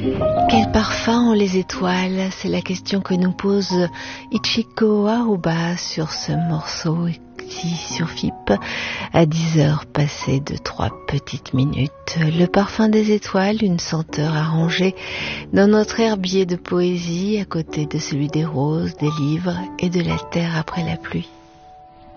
Quel parfum ont les étoiles? C'est la question que nous pose Ichiko Aoba sur ce morceau qui sur FIP à 10h passées de 3 petites minutes. Le parfum des étoiles, une senteur arrangée dans notre herbier de poésie à côté de celui des roses, des livres et de la terre après la pluie.